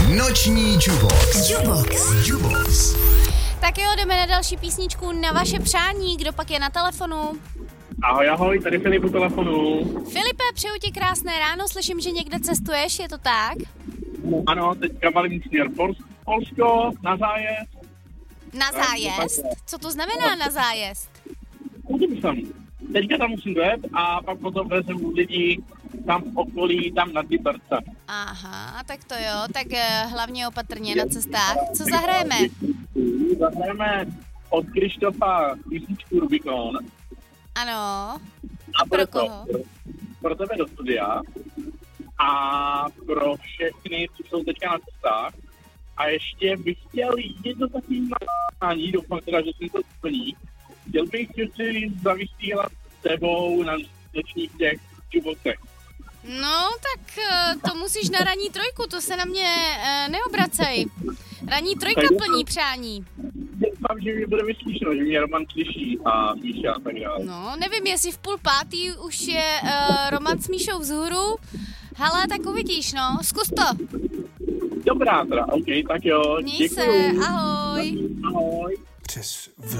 Noční Jubox. Tak jo, jdeme na další písničku na vaše přání. Kdo pak je na telefonu? Ahoj, tady Filip u telefonu. Filipe, přeju ti krásné ráno, slyším, že někde cestuješ, je to tak? Ano, teďka valím směr Polsko, na zájezd. Na zájezd? Co to znamená na zájezd? Teďka tam musím dojet a pak potom vezmu lidi tam v okolí, tam na Liberce. Aha, tak to jo, tak hlavně opatrně na cestách. Co zahrajeme? Zahrajeme od Krištofa písničku Rubikon. Ano. A pro koho? Pro tebe do studia a pro všechny, co jsou teďka na cestách. A ještě bych chtěl jedno takový mání, doufám teda, že jsem to splní. Chtěl bych si zavysílat s tebou na dnešních těch Jubocech. No, tak to musíš na ranní trojku, to se na mě neobracej. Ranní trojka plní přání. Doufám, že mi bude vyslyšeno, že mě Roman slyší a Míša a tak dále. No, nevím, jestli v 4:30 už je Roman s Míšou vzhůru. Hele, tak uvidíš, no, zkus to. Dobrá, teda, ok, tak jo, Měj se, ahoj. Ahoj. Přes